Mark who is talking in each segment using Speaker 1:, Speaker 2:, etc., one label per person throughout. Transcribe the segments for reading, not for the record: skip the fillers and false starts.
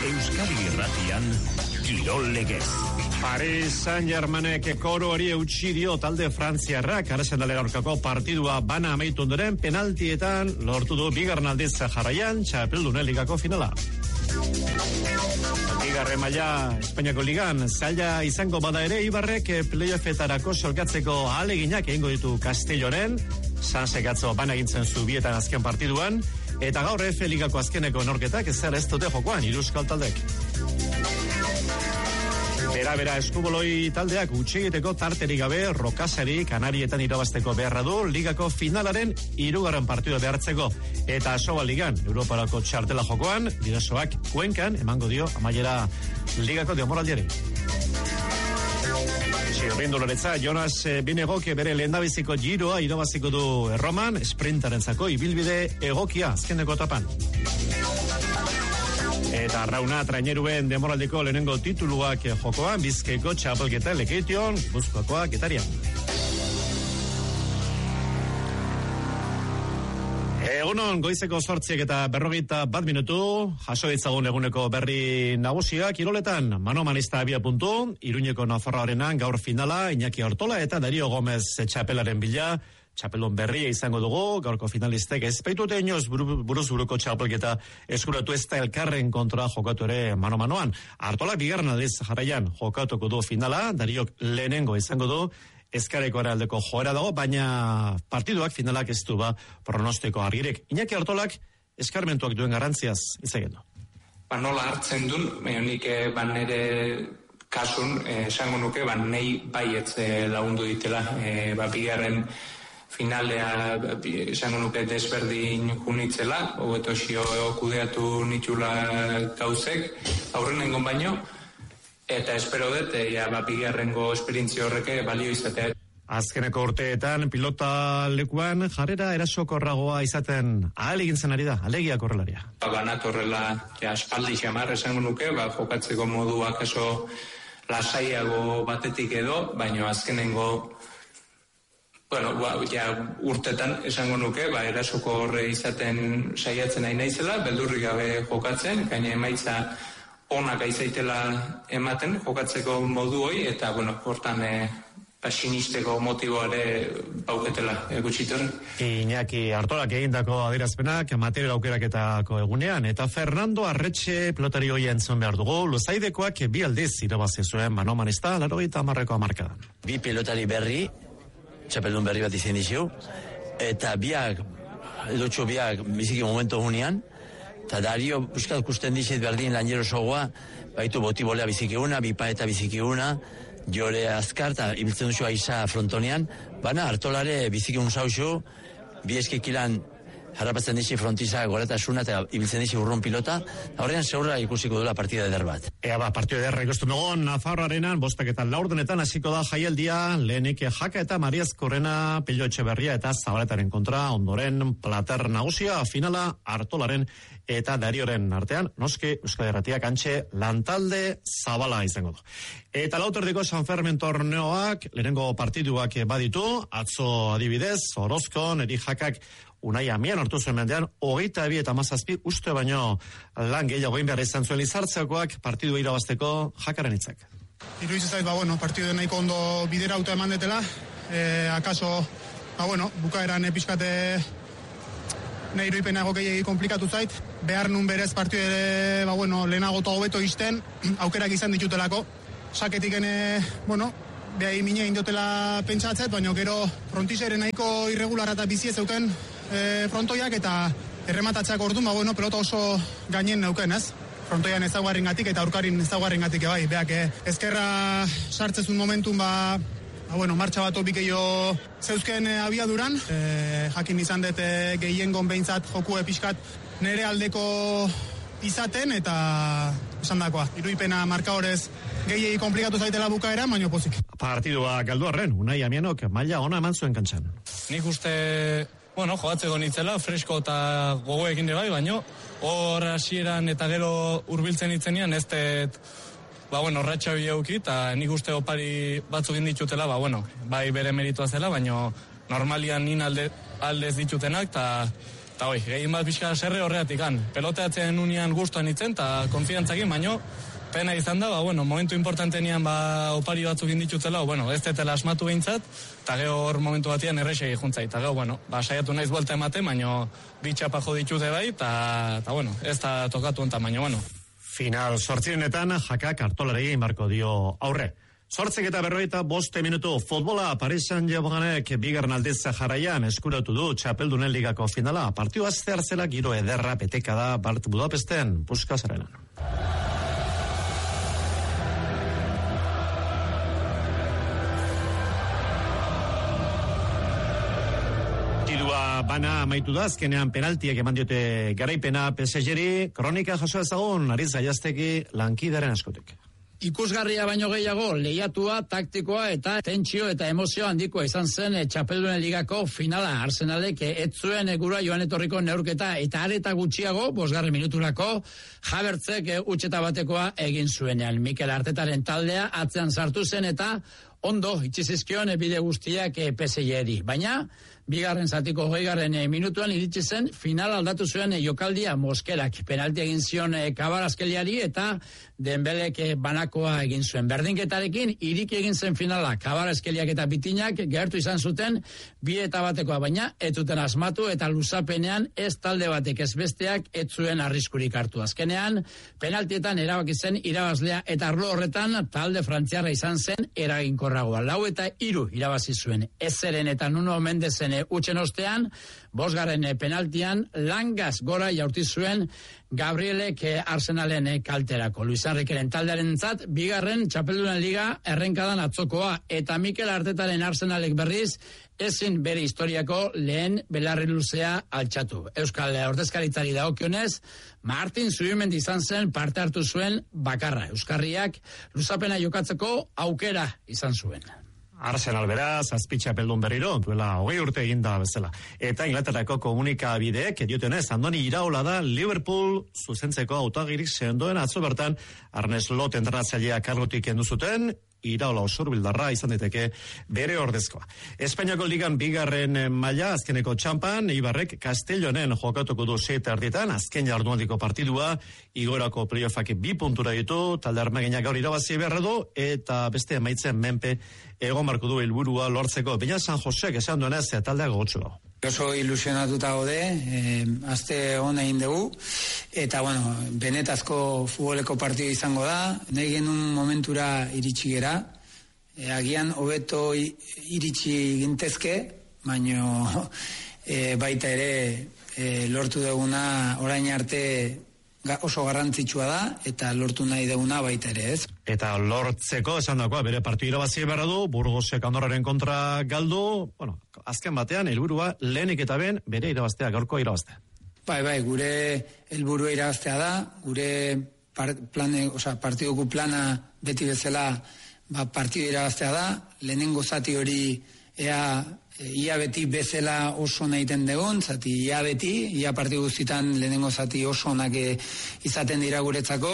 Speaker 1: Euskadi Irratian, Kirol Legez.
Speaker 2: Paris Saint-Germainek koroari eutsi dio talde frantziarrak Arsenalera aurkako partidua bana amaitu ondoren penaltietan lortu du bigarren aldiz jarraian txapeldunen ligako finala. Bigarren maila Espainiako ligan zaila izango bada ere Ibarrek playoffetarako solkatzeko ahaleginak egingo ditu Castelloren, Sansek atzo bana egintzen zubietan azken partiduan, eta gaur F ligako azkeneko norketak ezer ez dute jokoan hiru euskal taldek. Bera eskuboloi taldeak utzi egiteko tarterik gabe Rokasari Kanarietan irabazteko beharra du ligako finalaren 3. partidua behartzeko. Eta Asoba ligan Europarako txartela jokoan, Bidasoak Kuenkan emango dio amaiera ligako denboraldiari. Txirrindularitza Jonas Binegok bere lehendabiziko giroa irabaziko du Erroman, sprintarentzako ibilbide egokia azkeneko etapan. Eta Arrauna traineruen demoraldiko lehenengo tituluak jokoan, Bizkaiko txapelketa Lekeition, Gipuzkoakoa Getarian. Egunon, goizeko 8:41 minutu, jaso ditzagun eguneko berri nagusiak, kiroletan, Manomanista abia puntu, Iruñeko Nafarroarenan gaur finala, Iñaki Ortola eta Dario Gomez txapelaren bila, txapelon berria izango dugu, gaurko finalistek ez baitute inoz buruz buruko txapelketa eskuratu ez da elkarren kontra jokatu ere mano-manoan. Artola bigarren aldiz jarraian jokatuko du finala, Dariok lehenengo izango du, Ezkareko aldeko joera dago, baina partiduak finalak ez du pronostiko argirek. Iñaki Artolak eskarmentuak duen garrantziaz izagen du.
Speaker 3: Nola hartzen duen, nik nire kasun, esango nuke, nahi baietz lagundu ditela, bigarren finalea esango nuke desberdin junitzela, hobeto xio kudeatu nitxula gauzek, aurrenengon baino, eta espero dut, bigarrengo esperientzio horreke balio izatea.
Speaker 2: Azkeneko urteetan pilota lekuan jarrera erasokorragoa izaten ahalegintzen ari da, alegia korrelaria.
Speaker 3: Banat horrela aspaldi xamar esango nuke, jokatzeko moduak eso lasaiago batetik edo, baina azkenengo urtetan esango nuke, erasoko horre izaten saiatzen nahi naizela, beldurrik gabe jokatzen, gaina emaitza onak aizaitela ematen jokatzeko modu hoi, eta hortan sinisteko motiboare bauketela gutxitorren.
Speaker 2: Iñaki Artolak egindako adierazpenak material aukeraketako egunean, eta Fernando Arretxe pilotari hoi entzun behar dugu, Luzaidekoak 2 aldiz irabazi zuen Manomanista 90ko hamarkadan.
Speaker 4: 2 pilotari berri, txapeldun berri bat izan dizu, eta biak biziki momentu gunean, eta Dario buskat kusten dizit berdin lanjero sogoa, baitu botibolea bizikiguna, bipaeta bizikiguna, jore azkar, eta ibiltzen duzu aiza frontonean, Artolare bizikigun zauzu, bi eskikilan harrapatzen dizi frontiza goretasuna, eta ibiltzen dizi urrun pilota, horrean zeurra ikusiko duela partida eder bat.
Speaker 2: Partida ederra ikustu dugu, Nafarroarenan, 5:04 hasiko da jaialdia, lehenik Jaka eta Mariaz Korrena, Pello Etxeberria eta Zabaletaren kontra, ondoren plater nagusia, finala Artolaren eta Darioren artean, noski Euskal Herratiak antxe lantalde zabala izango du. Eta lauterdiko San Fermin torneoak, lehenengo partiduak baditu, atzo adibidez, Orozkon, Eri Jakak, Unai Amian hartu zuen mendean, 22 eta 17 uste baino lan gehiago egin behar izan zuen Lizartzekoak partidu irabazteko Jakaren hitzak.
Speaker 5: Iruditzen zait, partidu nahiko ondo bidera auto eman detela, akaso, bukaeran pixkate nahi irudipenago gehiagi komplikatu zait, behar nun berez partidu ere, lehenago eta hobeto izten, aukerak izan ditutelako, saketik behai mine indotela pentsatzet, baina gero frontizere nahiko irregulara eta bizi ez euken frontoiak eta errematatzeak orduan, pelota oso gainen neuken, ez? Frontoian ezaguarrengatik eta aurkarin ezaguarrengatik bai, beak ezkerra sartzezun momentun martxa bat obikeio zeuzken abiaduran, jakin izan dut gehiengon behintzat joku pixkat nere aldeko izaten eta esan dakoa, iruipena marka horrez gehiagi komplikatu zaitela bukaera, baina pozik.
Speaker 2: Partidua galdu arren, Unai Amianok maila ona eman zuen kantxan.
Speaker 6: Nik uste, jogatzeko nitzela, fresko eta gogoekin bai, baina hor hasieran eta gero hurbiltzen itzenean, ez dut, ratxa bileuki, eta nik uste opari batzuk inditutela, bai bere meritua zela, baina normalian nin aldez ditutenak, eta Eta gehien bat pixka serre horreatik peloteatzen unian gustuan itzen, eta konfiantzakin, baino, pena izan da, momentu importantenean opari batzuk inditutzela, ez detela asmatu behintzat, eta gero hor momentu batian errexegi juntzai, eta gero, saiatu naiz buelta ematen, baino, bitxapa jo ditute bai, eta ez da tokatu onta, baino,
Speaker 2: Final 8 jakak artolarei inbarko dio aurre. 8:45 minutu futbola Paris Saint-Germainek bigarren aldiz jarraian eskuratu du Txapeldunen ligako finala. Partidua zehar giro ederra beteka da Bart Budapesten Puskás Arenan. Bana amaitu da, azkenean penaltiak eman diote garaipena PSG-ri, kronika jaso ezagun, Aritz Gallastegi lankidaren askotek.
Speaker 7: Ikusgarria baino gehiago, lehiatua, taktikoa eta tentsio eta emozio handikoa izan zen Txapeldunen ligako finala. Arsenalek ez zuen gura joan etorriko neurketa eta areta gutxiago, 5. minuturako, Havertzek utxeta batekoa egin zuenean. Mikel Artetaren taldea atzean sartu zen eta ondo itxizizkion bide guztiak PSG-ri. Baina, bigarren zatiko 20. minutuan iritsi zen final aldatu zuen jokaldia Moskerak. Penalti egin zion Kabarazkeliari eta Dembelek banakoa egin zuen. Berdinketarekin iriki egin zen finala. Kabarazkeliak eta Bitinak gertu izan zuten 2-1 baina ez zuten asmatu eta luzapenean ez talde batek ez besteak ez zuen arriskurik hartu. Azkenean, penaltietan erabaki zen irabazlea eta arlo horretan talde frantziarra izan zen eraginkorragoa. 4-3 irabazi zuen. Ezeren eta Nuno Mendezen utxen ostean, 5. penaltian langaz gora jaurti zuen Gabrielek Arsenalen kalterako. Luis Enriqueren taldearen zat, bigarren Txapeldunen liga errenkadan atzokoa eta Mikel Artetaren Arsenalek berriz ezin bere historiako lehen belarri luzea altxatu. Euskal ordezkaritzari dagokionez, Martin Zubimendi izan zen parte hartu zuen bakarra. Euskarriak luzapena jokatzeko aukera izan zuen.
Speaker 2: Arsenal beraz, Txapeldun berriro, duela 20 urte eginda bezala. Eta Inglaterrako komunikabideek diotenez, Andoni Iraola da Liverpool zuzentzeko hautagirik sendoen atzo bertan, Arnes Lot entrenatzaileak kargotik kendu zuten, Iraola osurbildarra izan daiteke bere ordezkoa. Espainiako ligan bigarren maila azkeneko txampan, Eibarrek Castellonen jokatuko du 7:30, azken jardunaldiko partidua, igorako playoffak 2 puntura ditu, talde Armaginak gaur irabazi beharra du, eta beste emaitzen menpe egon marko du helburua lortzeko. Baina San Josek esan duenez taldea gogotsu.
Speaker 8: Oso ilusionatuta gaude, aste hona egin dugu, eta benetazko futboleko partido izango da, nahi genuen momentura iritsi gera, agian hobeto iritsi gintezke, baino baita ere lortu duguna orain arte oso garrantzitsua da, eta lortu nahi duguna baita ere, ez?
Speaker 2: Eta lortzeko esan dagoa, bere partidu irabazi beharra du, Burgosek Andorraren kontra galdu, azken batean, helburua lehenik eta ben, bere irabaztea, gaurko irabaztea.
Speaker 8: Bai, gure helburua irabaztea da, gure partiduko plana beti bezala partidu irabaztea da, lehenengo zati hori ia beti bezala oso nahiten degun, zati ia partidu guztitan lehenengo zati oso onak izaten dira guretzako,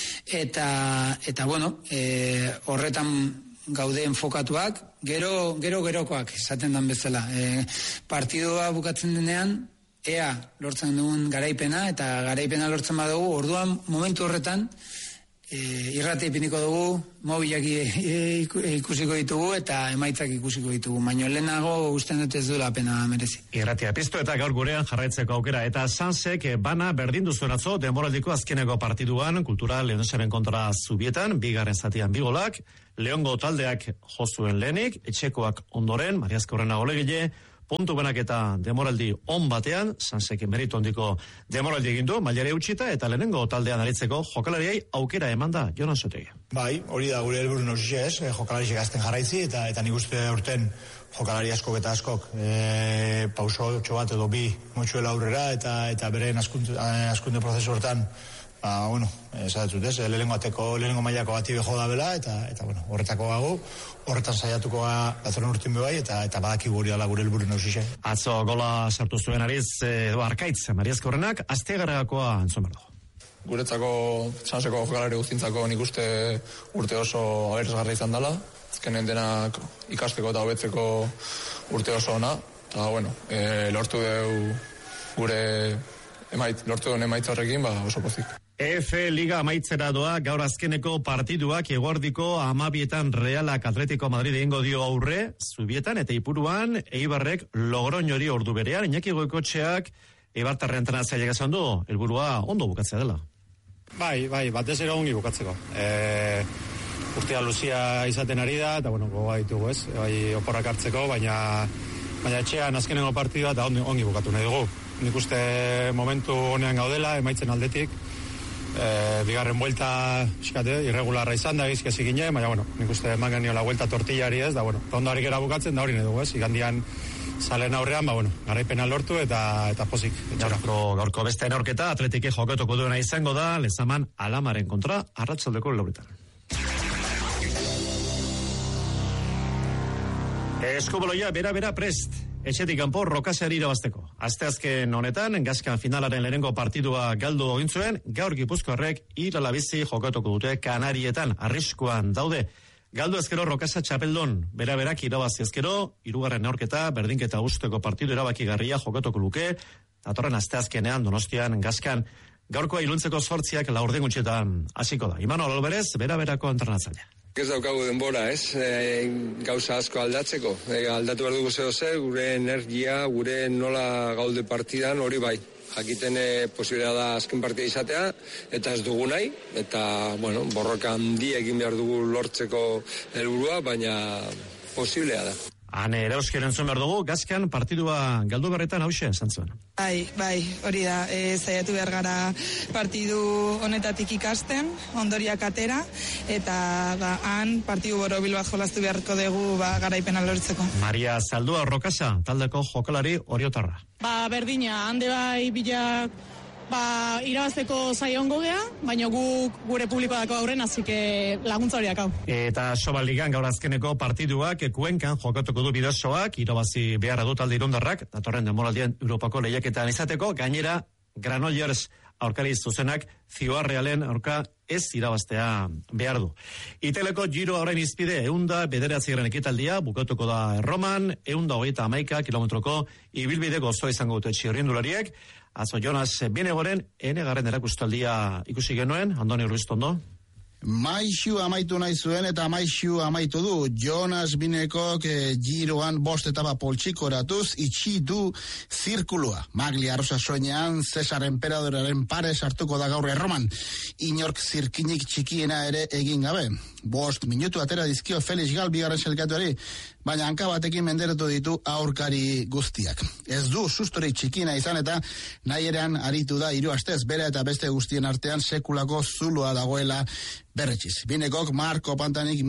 Speaker 8: eta horretan gaude enfokatuak, gerokoak izaten dan bezala. Partidua bukatzen denean, ea lortzen dugun garaipena, eta garaipena lortzen badugu, orduan momentu horretan, irrate ipiniko dugu, mobilak ikusiko ditugu eta emaitzak ikusiko ditugu, baina lehenago usten dut ez duela pena merezi.
Speaker 2: Irratia piztu eta gaur gurean jarraitzeko aukera, eta Sansek bana berdin duzuen atzo, denboraldiko azkeneko partiduan, Kultura Leonesaren kontra Zubietan, bigarren zatian 2 golak, Leongo taldeak jozuen lehenik, etxekoak ondoren, Mariazko Horrena golegile, puntu benak eta demoraldi on batean, Sansek meritu handiko demoraldi egindu, mailare utxita eta lehenengo taldean aritzeko jokalariei aukera eman da, Jonas Otegi.
Speaker 9: Bai, hori da gure helburu nagusia ez, jokalariak azten jarraitzi eta nik uste urten jokalari askok eta askok pauso bat edo 2 motxuela aurrera eta beren askunde prozesu hortan esatzut ez, lehenengo mailako bati beho da bela, eta horretako gago, horretan saiatuko dazoren urtin bebai, eta badaki guri dala gure helburu nausise.
Speaker 2: Atzo gola sartu zuen Ariz, Arkaitz, Mariazko Horrenak, aztegarragakoa entzun behar dugu.
Speaker 6: Guretzako, Sanseko jokalari guztintzako nik uste urte oso aberesgarra izan dela, azkenen denak ikasteko eta hobetzeko urte oso ona, eta lortu dugu gure lortu duen emaitza horrekin, oso pozik.
Speaker 2: F Liga amaitzera doa gaur azkeneko partiduak eguerdiko 12etan Realak Atletico Madrid egingo dio aurre, Zubietan eta Ipuruan Eibarrek Logroñori ordu berean, Iñaki Goikotxeak Eibartarren entrenatzaileak esan du, helburua ondo bukatzea dela.
Speaker 10: Bai, batez ere ongi bukatzeko. Urtea luzia izaten ari da, eta gogoa ditugu ez, oporrak hartzeko, baina etxean azkenengo partidua eta ongi bukatu nahi dugu. Nik uste momentu honean gaudela, emaitzen aldetik, bigarren buelta irregularra izan da, gizkezi ginen, baina nik uste eman genio la buelta tortillari ez, da ondo harik era bukatzen, da hori nahi dugu ez, igandian salen aurrean, garaipena lortu eta pozik.
Speaker 2: Gaurko beste neorketa, Atletike jokatuko duena izango da, Lezaman Alamaren kontra, arratsaldeko 4:00. Eskubaloia bera prest, etxetik kanpo Rokasari irabazteko. Asteazken honetan, Gaskan finalaren lehenengo partidua galdu egin zuen, gaur Gipuzkoarrek iralabizi jokatuko dute Kanarietan, arriskuan daude. Galdu ezkero Rokasa txapeldon, berak irabazi ezkero, hirugarren neorketa, berdinketa usteko partidu erabakigarria jokatuko luke, datorren asteazkenean Donostian Gaskan. Gaurkoa iluntzeko 8:00 laurden hasiko da. Imanol Alvarez, berako entrenatzailea.
Speaker 11: Ez daukagu denbora, ez? Gauza asko aldatzeko. Aldatu behar dugu zehose, gure energia, gure nola gaude partidan, hori bai. Jakiten posibilea da azken partida izatea, eta ez dugu nahi, eta, borroka handi egin behar dugu lortzeko helburua, baina posiblea da.
Speaker 2: Hane, Erausker entzun behar dugu, Gaskan partidua galdu berretan hause, zantzuen.
Speaker 12: Bai, hori da, zaiatu behar gara partidu honetatik ikasten, ondoriak atera, eta han partidu borobil bat jolastu beharko dugu garaipena lortzeko.
Speaker 2: Maria Zaldua Rokasa, taldeko jokalari oriotarra.
Speaker 13: Berdina, hande bai bilak irabazteko zaiongo gea, baina gure publikoa dako aurren, azike laguntza horiak hau.
Speaker 2: Eta Sobaligan gaur azkeneko partiduak Kuenkan jokatuko du Bidasoak, irabazi beharra du talde irundarrak, datorren denboraldian Europako lehiaketan izateko, gainera Granollers aurkari zuzenak Zioarrealen aurka ez irabaztea behar du. Iteleko Giro orain izpide 109. ekitaldia bukatuko da Erroman, 131 kilometroko ibilbide gozoa izango dute txirrindulariek. Azo Jonas Binegoren enegarren erakustaldia ikusi genuen, Andoni Urbistondo.
Speaker 14: Maixu amaitu nahi zuen eta maixu amaitu du. Jonas Binekok Giroan 5 etapa poltsikoratuz itxi du zirkulua. Magli arrosa soinean Cesar Emperadoraren pare sartuko da gaur Erroman. Inork zirkinik txikiena ere egin gabe. 5 minutu atera dizkio Felix Gal bigarren sailkatuari, baina hanka batekin menderatu ditu aurkari guztiak. Ez du sustori txikina izan eta nahi erean aritu da 3 astez, bere eta beste guztien artean sekulako zuloa dagoela berretxiz. Binekok Marko Pantanik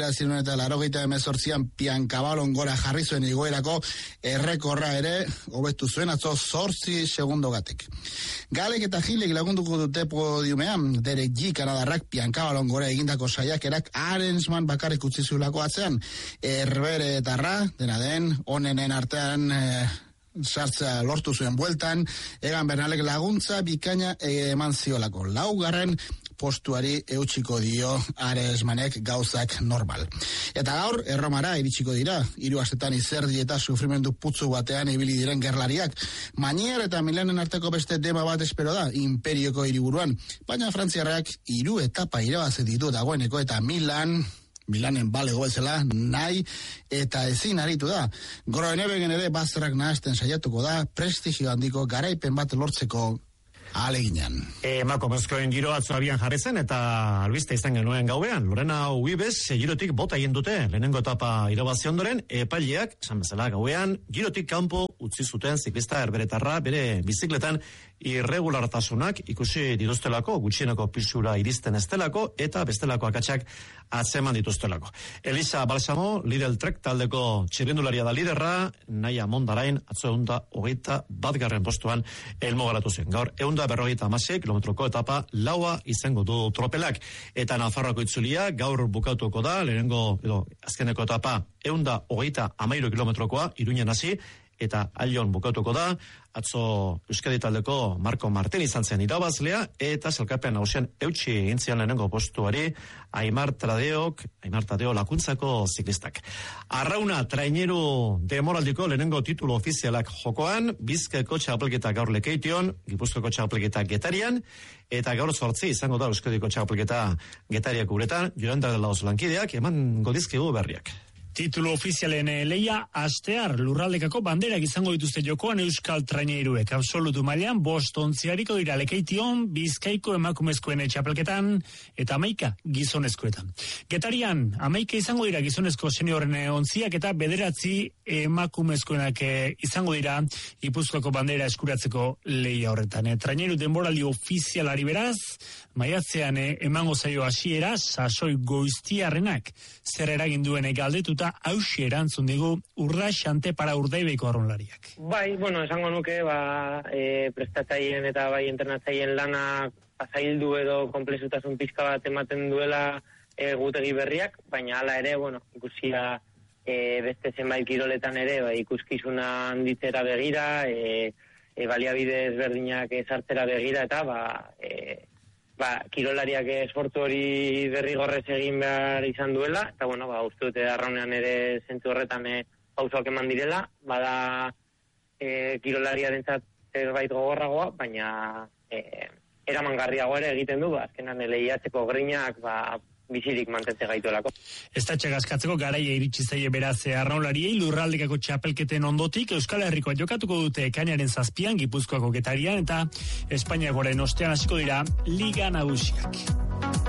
Speaker 14: 1988an Piankabalon gora jarri zuen igoerako errekorra ere hobetu zuen atzo 8 segundo gatek. Galek eta Gilek lagunduko dute podiumean, Derek G. Kanadarrak Piankabalon gora egindako saiakerak Arensman bakarrik utzi zuelako atzean, Herbere eta Ra, dena den, onenen artean sartzea lortu zuen bueltan, Egan Bernalek laguntza bikaina eman ziolako. 4. postuari eutxiko dio Arensmanek gauzak normal. Eta gaur, Erromara iritsiko dira, 3 astetan izerdi eta sufrimendu putzu batean ibili diren gerlariak. Manier eta Milanen arteko beste dema bat espero da, Imperioko hiriburuan, baina frantziarrak 3 etapa irabazi ditu dagoeneko eta Milanen balego bezala nahi eta ezin aritu da. Groenebegen ere bazterrak nahazten saiatuko da, prestigio handiko garaipen bat lortzeko aleginan.
Speaker 2: Emakumezkoen Giro atzo abian jarri zen eta albiste izan genuen gauean. Lorena Uibes Girotik bota egin dute lehenengo etapa irabazi ondoren, epaileak, esan bezala gauean, Girotik kanpo utzi zuten ziklista herberetarra bere bizikletan irregulartasunak ikusi dituztelako, gutxieneko pisura iristen estelako eta bestelako akatsak atzeman dituztelako. Elisa Balsamo, Lidl Trek taldeko txirrindularia da liderra, Naia Mondarain atzo 121. postuan helmugaratu zen. Gaur 156 kilometroko etapa laua izango du tropelak. Eta Nafarroako itzulia gaur bukatuko da, lehenengo edo azkeneko etapa 133 kilometrokoa, Iruñen hasi, eta Alion bukatuko da. Atzo Euskadi taldeko Marko Martin izan zen irabazlea, eta sailkapen nagusian eutsi intzian lehenengo postuari Aimar Tadeo lakuntzako ziklistak. Arrauna traineru demoraldiko lehenengo titulo ofizialak jokoan, Bizkaiko txapelketa gaur Lekeition, Gipuzkoako txapelketa Getarian, eta gaur 8 izango da Euskadiko txapelketa Getariak uretan, Jolanda de los lankideak eman godizkigu berriak.
Speaker 15: Titulo ofizialen leia astear lurraldekako banderak izango dituzte jokoan euskal traineruek. Absolutu mailan 5 ontziariko dira Lekeition, Bizkaiko emakumezkoen txapelketan eta 11 gizonezkoetan. Getarian 11 izango dira gizonezko seniorren ontziak eta 9 emakumezkoenak izango dira Gipuzkoako bandera eskuratzeko leia horretan. Traineru denboraldi ofizialari beraz, maiatzean emango zaio hasiera sasoi goiztiarrenak zer eragin duen galdetuta hauxe erantzun digu Urda Xante para Urdaibaiko arraunlariak.
Speaker 16: Bai, esango nuke, prestatzaien eta bai entrenatzaien lana zaildu edo konplexutasun pizka bat ematen duela gutegi berriak, baina hala ere, ikusia beste zenbait kiroletan ere, ikuskizuna handitzera begira, baliabide ezberdinak sartzera begira, eta kirolariak esfortzu hori derrigorrez egin behar izan duela, eta uste dute arraunean ere zentzu horretan pausoak eman direla, bada kirolariarentzat zerbait gogorragoa, baina eramangarriago ere egiten du, azkenan lehiatzeko grinak bizirik mantentze gaituelako.
Speaker 15: Estatxe gaskatzeko garaia iritsi zaie beraz arraunlariei lurraldekako txapelketen ondotik Euskal Herrikoa jokatuko dute ekainaren 7 Gipuzkoako Getarian eta Espainiakoaren ostean hasiko dira Liga Nagusiak.